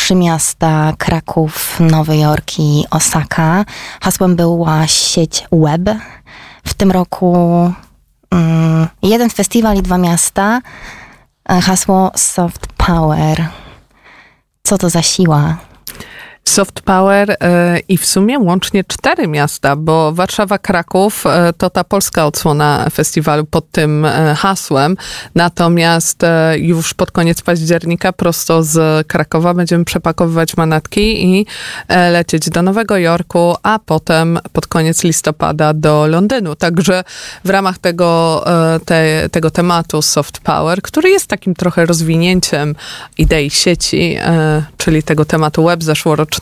3 miasta, Kraków, Nowy Jork i Osaka. Hasłem była sieć web. W tym roku 1 festiwal i 2 miasta. Hasło Soft Power. Co to za siła? Soft Power i w sumie łącznie 4 miasta, bo Warszawa, Kraków to ta polska odsłona festiwalu pod tym hasłem. Natomiast już pod koniec października prosto z Krakowa będziemy przepakowywać manatki i lecieć do Nowego Jorku, a potem pod koniec listopada do Londynu. Także w ramach tego tematu Soft Power, który jest takim trochę rozwinięciem idei sieci, czyli tego tematu web zeszłorocznego,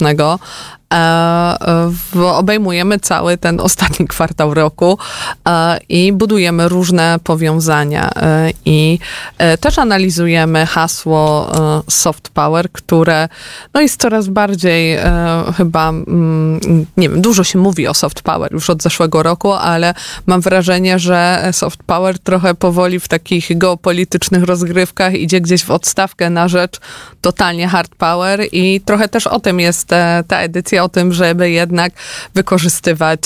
obejmujemy cały ten ostatni kwartał roku i budujemy różne powiązania i też analizujemy hasło Soft Power, które jest coraz bardziej chyba, nie wiem, dużo się mówi o Soft Power już od zeszłego roku, ale mam wrażenie, że Soft Power trochę powoli w takich geopolitycznych rozgrywkach idzie gdzieś w odstawkę na rzecz totalnie hard power i trochę też o tym jest ta edycja, o tym, żeby jednak wykorzystywać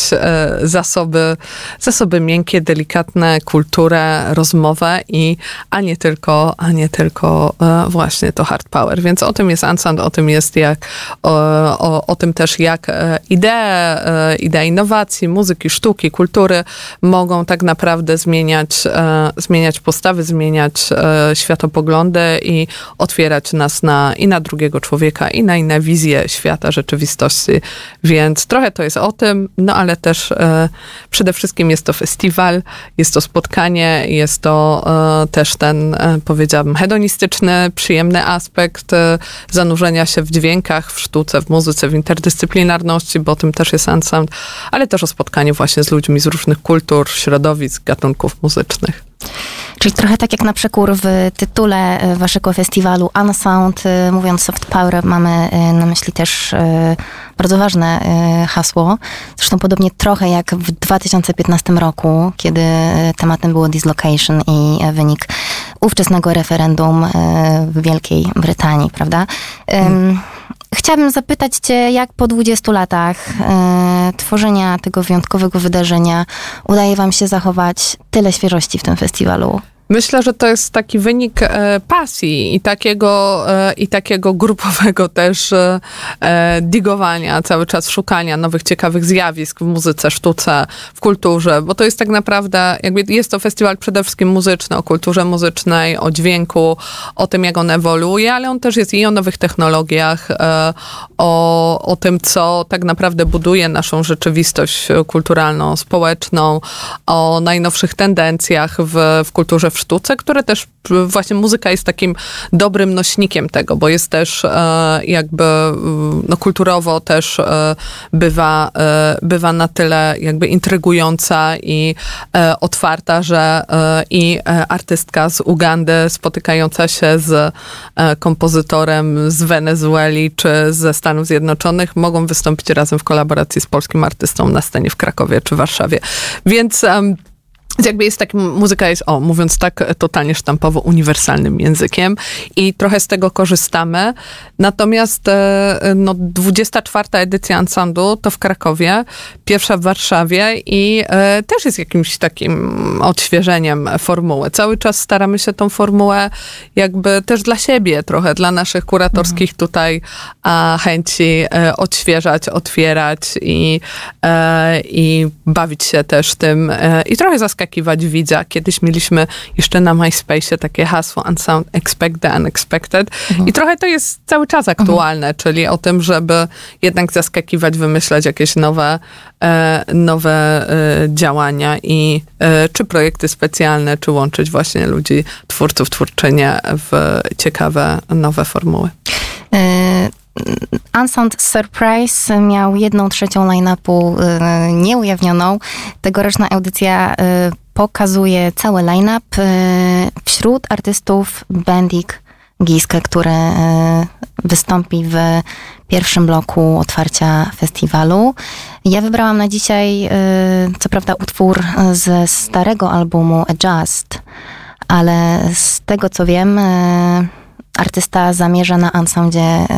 zasoby miękkie, delikatne, kulturę, rozmowę a nie tylko właśnie to hard power. Więc o tym jest Unsound, o tym jest o tym też jak idee innowacji, muzyki, sztuki, kultury mogą tak naprawdę zmieniać postawy, zmieniać światopoglądy i otwierać nas i na drugiego człowieka, i na inne wizje świata, rzeczywistości. Więc trochę to jest o tym, ale też przede wszystkim jest to festiwal, jest to spotkanie, jest to też ten, powiedziałabym, hedonistyczny, przyjemny aspekt zanurzenia się w dźwiękach, w sztuce, w muzyce, w interdyscyplinarności, bo o tym też jest Unsound, ale też o spotkaniu właśnie z ludźmi z różnych kultur, środowisk, gatunków muzycznych. Czyli trochę tak jak na przekór w tytule waszego festiwalu Unsound, mówiąc Soft Power, mamy na myśli też bardzo ważne hasło. Zresztą podobnie trochę jak w 2015 roku, kiedy tematem było dislocation i wynik ówczesnego referendum w Wielkiej Brytanii, prawda? Chciałabym zapytać cię, jak po 20 latach tworzenia tego wyjątkowego wydarzenia udaje wam się zachować tyle świeżości w tym festiwalu? Myślę, że to jest taki wynik pasji i takiego grupowego też digowania, cały czas szukania nowych, ciekawych zjawisk w muzyce, sztuce, w kulturze, bo to jest tak naprawdę, jest to festiwal przede wszystkim muzyczny, o kulturze muzycznej, o dźwięku, o tym, jak on ewoluuje, ale on też jest i o nowych technologiach, o tym, co tak naprawdę buduje naszą rzeczywistość kulturalną, społeczną, o najnowszych tendencjach w kulturze, w sztuce, które też właśnie muzyka jest takim dobrym nośnikiem tego, bo jest też kulturowo też bywa na tyle intrygująca i otwarta, że i artystka z Ugandy spotykająca się z kompozytorem z Wenezueli czy ze Stanów Zjednoczonych mogą wystąpić razem w kolaboracji z polskim artystą na scenie w Krakowie czy Warszawie. Więc jest muzyka jest, mówiąc tak totalnie sztampowo, uniwersalnym językiem i trochę z tego korzystamy. Natomiast 24. edycja Unsoundu to w Krakowie, pierwsza w Warszawie i też jest jakimś takim odświeżeniem formuły. Cały czas staramy się tą formułę też dla siebie, trochę dla naszych kuratorskich tutaj chęci odświeżać, otwierać i bawić się też tym i trochę zaskakiwać widza. Kiedyś mieliśmy jeszcze na MySpace'ie takie hasło Unsound, expect the unexpected. I trochę to jest cały czas aktualne, czyli o tym, żeby jednak zaskakiwać, wymyślać jakieś nowe działania i czy projekty specjalne, czy łączyć właśnie ludzi, twórców, twórczynie w ciekawe, nowe formuły. Unsound Surprise miał 1/3 line-upu nieujawnioną. Tegoroczna edycja pokazuje cały line-up. Wśród artystów Bendik Giske, który wystąpi w pierwszym bloku otwarcia festiwalu. Ja wybrałam na dzisiaj, co prawda, utwór ze starego albumu Adjust, ale z tego co wiem, artysta zamierza na Unsoundzie